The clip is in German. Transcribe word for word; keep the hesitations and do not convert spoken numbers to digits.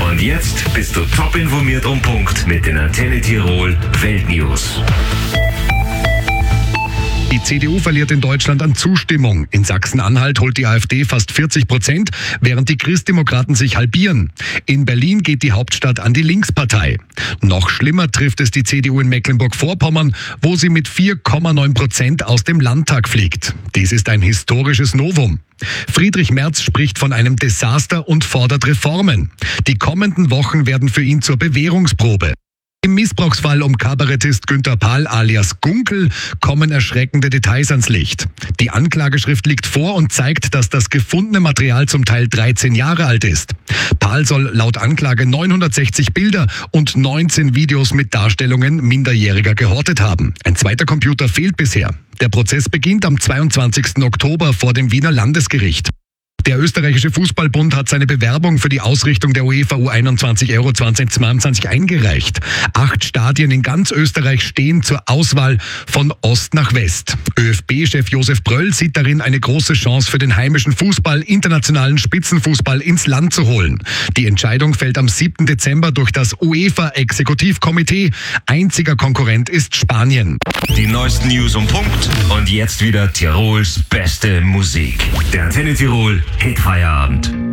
Und jetzt bist du top informiert um Punkt mit den Antenne Tirol Weltnews. Die C D U verliert in Deutschland an Zustimmung. In Sachsen-Anhalt holt die AfD fast vierzig Prozent, während die Christdemokraten sich halbieren. In Berlin geht die Hauptstadt an die Linkspartei. Noch schlimmer trifft es die C D U in Mecklenburg-Vorpommern, wo sie mit vier Komma neun Prozent aus dem Landtag fliegt. Dies ist ein historisches Novum. Friedrich Merz spricht von einem Desaster und fordert Reformen. Die kommenden Wochen werden für ihn zur Bewährungsprobe. Im Missbrauchsfall um Kabarettist Günter Pahl alias Gunkel kommen erschreckende Details ans Licht. Die Anklageschrift liegt vor und zeigt, dass das gefundene Material zum Teil dreizehn Jahre alt ist. Pahl soll laut Anklage neunhundertsechzig Bilder und neunzehn Videos mit Darstellungen Minderjähriger gehortet haben. Ein zweiter Computer fehlt bisher. Der Prozess beginnt am zweiundzwanzigsten Oktober vor dem Wiener Landesgericht. Der österreichische Fußballbund hat seine Bewerbung für die Ausrichtung der UEFA U einundzwanzig Euro zweitausendzweiundzwanzig eingereicht. Acht Stadien in ganz Österreich stehen zur Auswahl von Ost nach West. ÖFB-Chef Josef Bröll sieht darin eine große Chance für den heimischen Fußball, internationalen Spitzenfußball ins Land zu holen. Die Entscheidung fällt am siebten Dezember durch das UEFA-Exekutivkomitee. Einziger Konkurrent ist Spanien. Die neuesten News um Punkt und jetzt wieder Tirols beste Musik. Der Antenne Tirol Hitfeierabend.